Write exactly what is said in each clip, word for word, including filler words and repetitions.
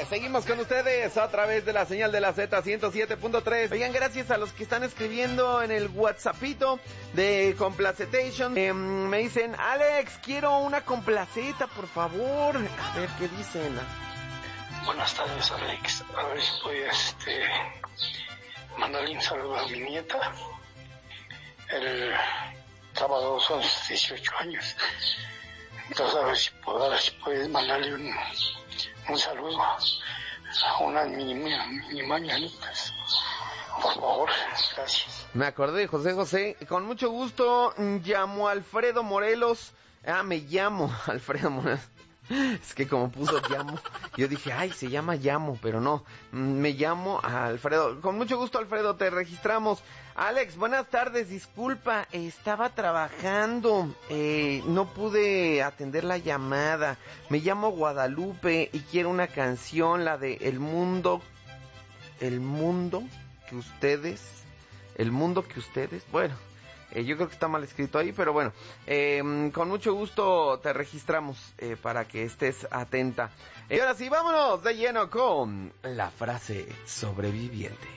Seguimos con ustedes a través de la señal de la Z ciento siete punto tres. Oigan, gracias a los que están escribiendo en el WhatsAppito de Complacetation. Eh, me dicen, Alex, quiero una complaceta, por favor. A ver, ¿qué dicen? Buenas tardes, Alex. A ver si puedes este, mandarle un saludo a mi nieta. El sábado son sus dieciocho años. Entonces, a ver si puedes, si puedes mandarle un, un saludo a unas mini, mini mañanitas. Por favor, gracias. Me acordé de José José. Con mucho gusto, llamo a Alfredo Morelos. Ah, me llamo Alfredo Morelos. Es que como puso llamo, yo dije, ay, se llama llamo, pero no, me llamo a Alfredo. Con mucho gusto, Alfredo, te registramos. Alex, buenas tardes, disculpa, estaba trabajando, eh, no pude atender la llamada. Me llamo Guadalupe y quiero una canción, la de El Mundo, El Mundo que ustedes, El Mundo que ustedes, bueno... Eh, yo creo que está mal escrito ahí, pero bueno, eh, con mucho gusto te registramos eh, para que estés atenta. Y ahora sí, vámonos de lleno con la frase sobreviviente.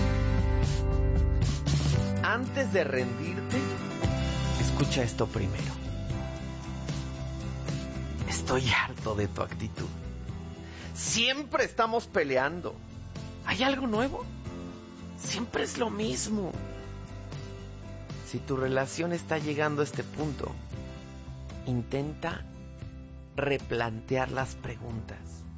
Antes de rendirte, escucha esto primero. Estoy harto de tu actitud. Siempre estamos peleando. ¿Hay algo nuevo? Siempre es lo mismo. Si tu relación está llegando a este punto, intenta replantear las preguntas.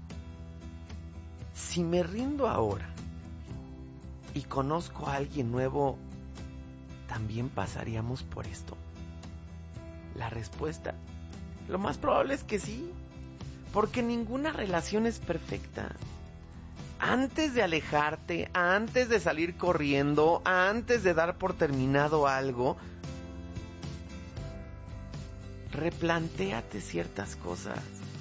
Si me rindo ahora y conozco a alguien nuevo, ¿también pasaríamos por esto? La respuesta, lo más probable es que sí, porque ninguna relación es perfecta. Antes de alejarte, antes de salir corriendo, antes de dar por terminado algo, replantéate ciertas cosas.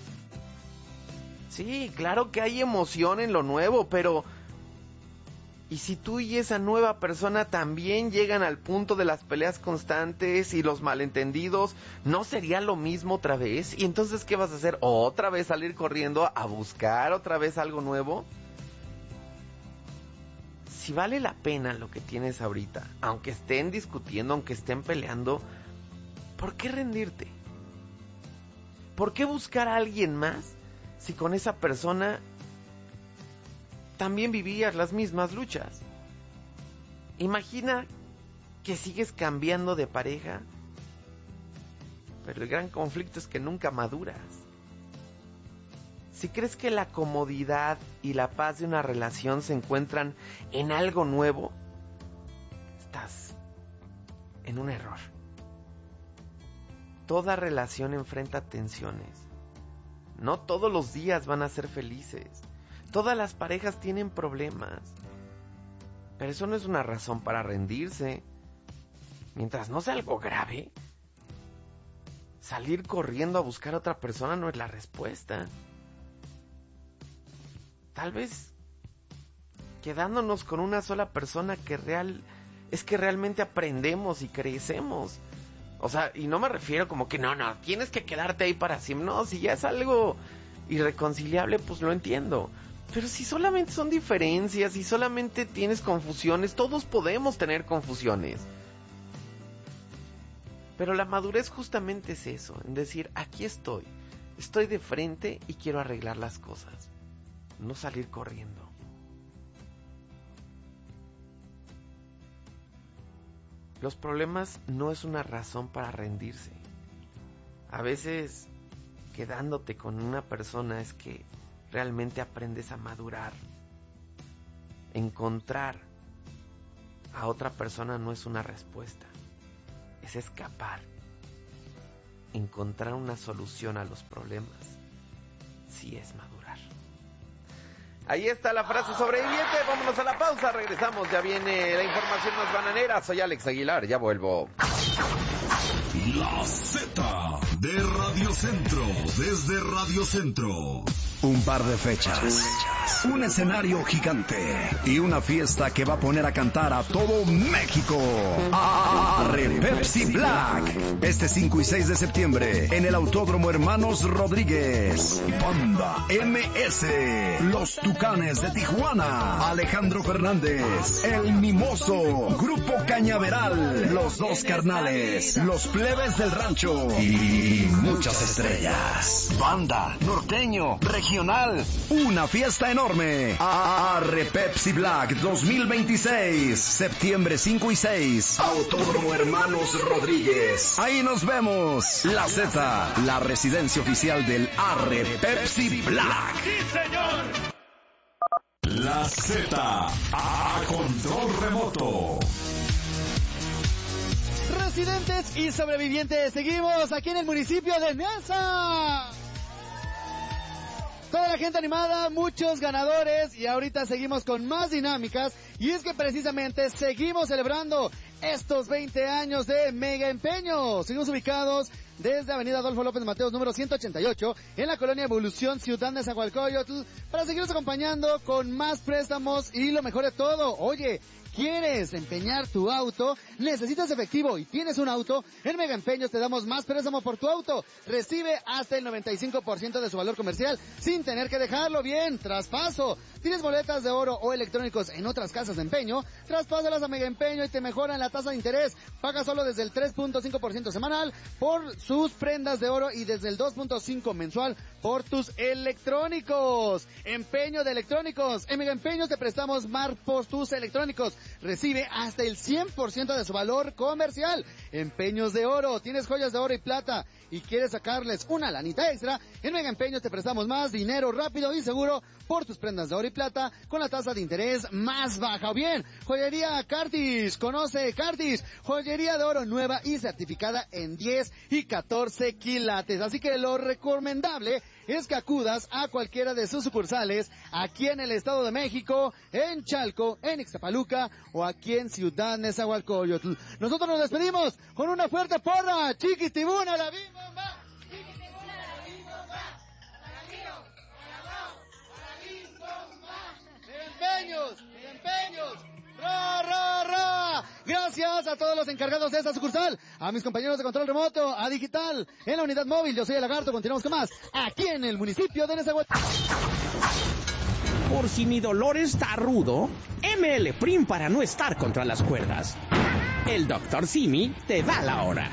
Sí, claro que hay emoción en lo nuevo, pero... ¿y si tú y esa nueva persona también llegan al punto de las peleas constantes y los malentendidos? ¿No sería lo mismo otra vez? ¿Y entonces qué vas a hacer? ¿Otra vez salir corriendo a buscar otra vez algo nuevo? Si vale la pena lo que tienes ahorita, aunque estén discutiendo, aunque estén peleando, ¿por qué rendirte? ¿Por qué buscar a alguien más si con esa persona también vivías las mismas luchas? Imagina que sigues cambiando de pareja, pero el gran conflicto es que nunca maduras. Si crees que la comodidad y la paz de una relación se encuentran en algo nuevo, estás en un error. Toda relación enfrenta tensiones. No todos los días van a ser felices. Todas las parejas tienen problemas. Pero eso no es una razón para rendirse. Mientras no sea algo grave, salir corriendo a buscar a otra persona no es la respuesta. Tal vez quedándonos con una sola persona que real es que realmente aprendemos y crecemos. O sea, y no me refiero como que no, no, tienes que quedarte ahí para siempre. No, si ya es algo irreconciliable, pues lo entiendo. Pero si solamente son diferencias, si solamente tienes confusiones, todos podemos tener confusiones. Pero la madurez justamente es eso, en decir, aquí estoy, estoy de frente y quiero arreglar las cosas. No salir corriendo. Los problemas no es una razón para rendirse. A veces, quedándote con una persona es que realmente aprendes a madurar. Encontrar a otra persona no es una respuesta, es escapar. Encontrar una solución a los problemas sí es madurar. Ahí está la frase sobreviviente. Vámonos a la pausa, regresamos. Ya viene la información más bananera. Soy Alex Aguilar, ya vuelvo. La Z de Radio Centro, desde Radio Centro. Un par de fechas, un escenario gigante y una fiesta que va a poner a cantar a todo México. Arre Pepsi Black. Este cinco y seis de septiembre en el Autódromo Hermanos Rodríguez. Banda M S, Los Tucanes de Tijuana, Alejandro Fernández, El Mimoso, Grupo Cañaveral, Los Dos Carnales, Los Plebes del Rancho y muchas estrellas. Banda, norteño, regional. Una fiesta enorme. Arre Pepsi Black dos mil veintiséis. Septiembre cinco y seis. Autódromo Hermanos Rodríguez. Ahí nos vemos. La Z, la residencia oficial del Arre Pepsi Black. ¡Sí, señor! La Z a control remoto. Residentes y sobrevivientes, seguimos aquí en el municipio de Nesa. Toda la gente animada, muchos ganadores y ahorita seguimos con más dinámicas y es que precisamente seguimos celebrando estos veinte años de Mega Empeño. Seguimos ubicados desde Avenida Adolfo López Mateos, número ciento ochenta y ocho, en la colonia Evolución, Ciudad de Nezahualcóyotl, para seguirnos acompañando con más préstamos y lo mejor de todo, oye, ¿quieres empeñar tu auto? ¿Necesitas efectivo y tienes un auto? En Mega Empeños te damos más préstamo por tu auto. Recibe hasta el noventa y cinco por ciento de su valor comercial sin tener que dejarlo. Bien, traspaso. ¿Tienes boletas de oro o electrónicos en otras casas de empeño? Traspásalas a Mega Empeño y te mejoran la tasa de interés. Paga solo desde el tres punto cinco por ciento semanal por sus prendas de oro y desde el dos punto cinco por ciento mensual por tus electrónicos. Empeño de electrónicos. En Mega Empeños te prestamos más por tus electrónicos. Recibe hasta el cien por ciento de su valor comercial. Empeños de oro. ¿Tienes joyas de oro y plata y quieres sacarles una lanita extra? En Mega Empeños te prestamos más dinero rápido y seguro por tus prendas de oro y plata con la tasa de interés más baja. O bien, Joyería Cartis. Conoce Cartis. Joyería de oro nueva y certificada en diez y catorce quilates. Así que lo recomendable es que acudas a cualquiera de sus sucursales aquí en el Estado de México, en Chalco, en Ixtapaluca o aquí en Ciudad Nezahualcóyotl. Nosotros nos despedimos con una fuerte porra. Chiquitibuna, la bimba. Chiquitibuna, la bimba. Para Lío, para Mau, para bimba. Empeños, empeños. ¡Ra, ra, ra! Gracias a todos los encargados de esta sucursal, a mis compañeros de control remoto, a Digital, en la unidad móvil. Yo soy el Lagarto, continuamos con más, aquí en el municipio de Nezahualcóyotl. Por si mi dolor está rudo, M L Prim para no estar contra las cuerdas. El doctor Simi te da la hora.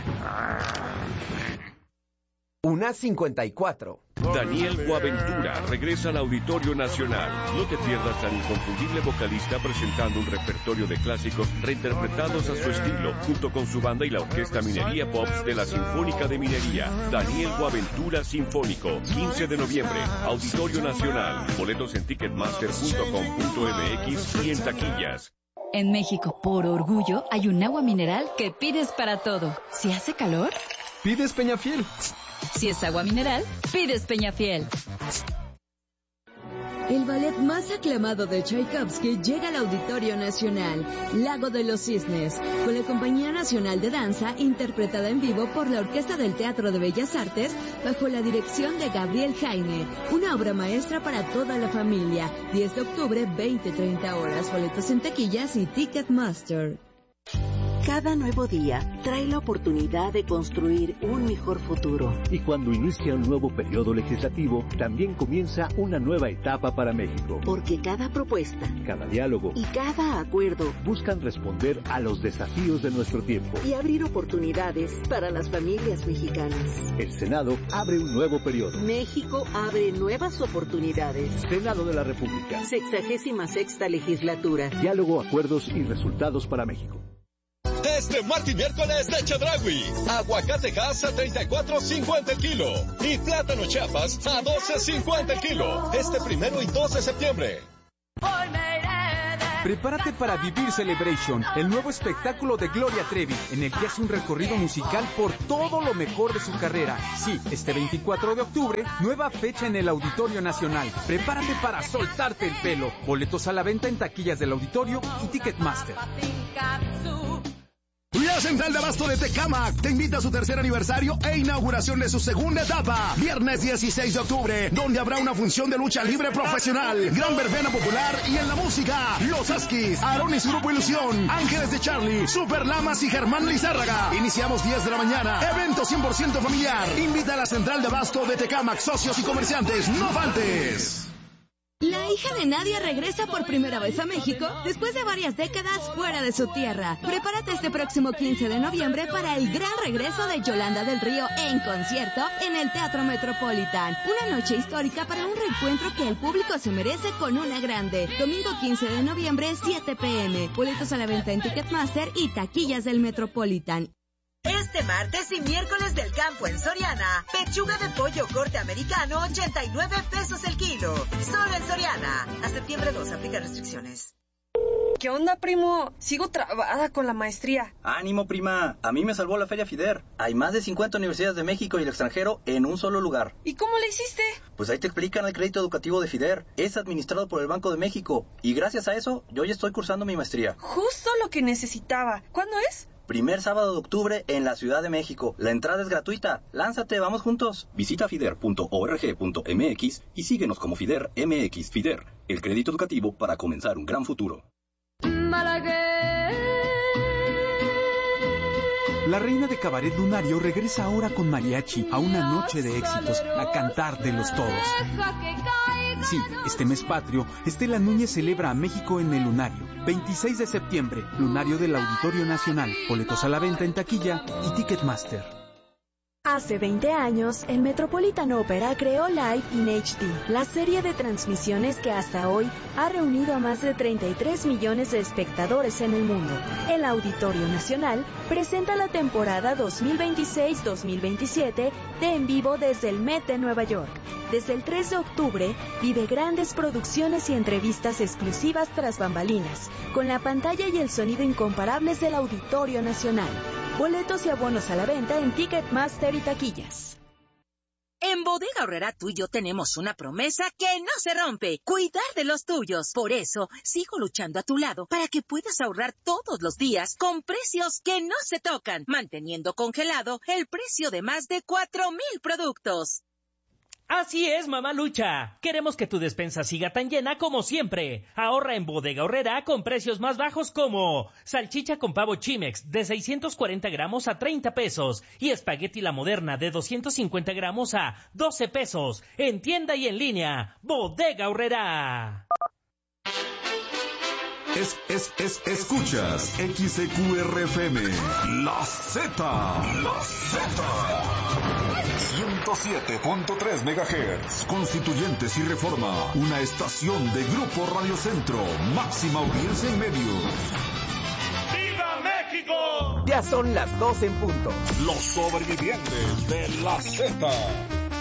Una cincuenta y cuatro. Daniel Boaventura regresa al Auditorio Nacional. No te pierdas al inconfundible vocalista presentando un repertorio de clásicos reinterpretados a su estilo, junto con su banda y la Orquesta Minería Pops de la Sinfónica de Minería. Daniel Boaventura Sinfónico, quince de noviembre, Auditorio Nacional. Boletos en ticketmaster punto com punto m x y en taquillas. En México, por orgullo, hay un agua mineral que pides para todo. Si hace calor, pides Peñafiel. Si es agua mineral, pides Peñafiel. El ballet más aclamado de Tchaikovsky llega al Auditorio Nacional, Lago de los Cisnes, con la Compañía Nacional de Danza, interpretada en vivo por la Orquesta del Teatro de Bellas Artes, bajo la dirección de Gabriel Jaime. Una obra maestra para toda la familia. diez de octubre, veinte a treinta horas. Boletos en taquillas y Ticketmaster. Cada nuevo día trae la oportunidad de construir un mejor futuro. Y cuando inicia un nuevo periodo legislativo, también comienza una nueva etapa para México. Porque cada propuesta, cada diálogo y cada acuerdo buscan responder a los desafíos de nuestro tiempo y abrir oportunidades para las familias mexicanas. El Senado abre un nuevo periodo. México abre nuevas oportunidades. Senado de la República. Sexagésima sexta legislatura. Diálogo, acuerdos y resultados para México. Este martes y miércoles de Chedraui. Aguacate Hass a treinta y cuatro cincuenta el kilo. Y plátano Chiapas a doce cincuenta el kilo. Este primero y dos de septiembre. Prepárate para vivir Celebration, el nuevo espectáculo de Gloria Trevi, en el que hace un recorrido musical por todo lo mejor de su carrera. Sí, este veinticuatro de octubre, nueva fecha en el Auditorio Nacional. Prepárate para soltarte el pelo. Boletos a la venta en taquillas del auditorio y Ticketmaster. Ya Central de Abasto de Tecámac te invita a su tercer aniversario e inauguración de su segunda etapa. Viernes dieciséis de octubre, donde habrá una función de lucha libre profesional, gran verbena popular y en la música, Los Askis, Aarón y su grupo Ilusión, Ángeles de Charlie, Super Lamas y Germán Lizárraga. Iniciamos diez de la mañana. Evento cien por ciento familiar. Invita a la Central de Abasto de Tecámac, socios y comerciantes. ¡No faltes! La hija de Nadia regresa por primera vez a México después de varias décadas fuera de su tierra. Prepárate este próximo quince de noviembre para el gran regreso de Yolanda del Río en concierto en el Teatro Metropolitan. Una noche histórica para un reencuentro que el público se merece con una grande. Domingo quince de noviembre, siete pe eme. Boletos a la venta en Ticketmaster y taquillas del Metropolitan. Este martes y miércoles del campo en Soriana, pechuga de pollo corte americano, ochenta y nueve pesos el kilo. Solo en Soriana. A septiembre dos, aplica restricciones. ¿Qué onda, primo? Sigo trabada con la maestría. Ánimo, prima. A mí me salvó la Feria FIDER. Hay más de cincuenta universidades de México y el extranjero en un solo lugar. ¿Y cómo le hiciste? Pues ahí te explican el crédito educativo de FIDER. Es administrado por el Banco de México. Y gracias a eso, yo ya estoy cursando mi maestría. Justo lo que necesitaba. ¿Cuándo es? Primer sábado de octubre en la Ciudad de México. La entrada es gratuita. Lánzate, vamos juntos. Visita fider punto org punto mx y síguenos como FIDER M X. FIDER, el crédito educativo para comenzar un gran futuro. La reina de cabaret lunario regresa ahora con mariachi a una noche de éxitos, a cantar de los todos. Sí, este mes patrio, Estela Núñez celebra a México en el Lunario. veintiséis de septiembre, Lunario del Auditorio Nacional. Boletos a la venta en taquilla y Ticketmaster. Hace veinte años, el Metropolitan Opera creó Live in H D, la serie de transmisiones que hasta hoy ha reunido a más de treinta y tres millones de espectadores en el mundo. El Auditorio Nacional presenta la temporada dos mil veintiséis dos mil veintisiete de En Vivo desde el Met de Nueva York. Desde el tres de octubre, vive grandes producciones y entrevistas exclusivas tras bambalinas, con la pantalla y el sonido incomparables del Auditorio Nacional. Boletos y abonos a la venta en Ticketmaster y taquillas. En Bodega Aurrerá tú y yo tenemos una promesa que no se rompe: cuidar de los tuyos. Por eso, sigo luchando a tu lado para que puedas ahorrar todos los días con precios que no se tocan, manteniendo congelado el precio de más de cuatro mil productos. Así es, mamá Lucha. Queremos que tu despensa siga tan llena como siempre. Ahorra en Bodega Aurrerá con precios más bajos como salchicha con pavo Chimex de seiscientos cuarenta gramos a treinta pesos y espagueti La Moderna de doscientos cincuenta gramos a doce pesos. En tienda y en línea, Bodega Aurrerá. Es, es, es, escuchas X E Q R F M, La Z, La Z. ciento siete punto tres megahertz. Constituyentes y Reforma. Una estación de Grupo Radio Centro. Máxima audiencia en medios. ¡Viva México! Ya son las doce en punto. Los sobrevivientes de la Z.